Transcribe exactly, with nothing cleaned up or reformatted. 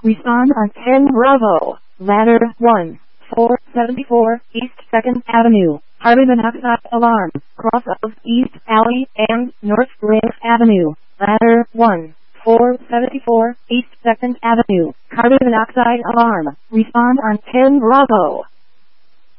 Respond on ten Bravo. Ladder one. four seventy-four East second Avenue. Carbon monoxide alarm. Cross of East Alley and North Ring Avenue. Ladder one. four seventy-four East second Avenue. Carbon monoxide alarm. Respond on ten Bravo.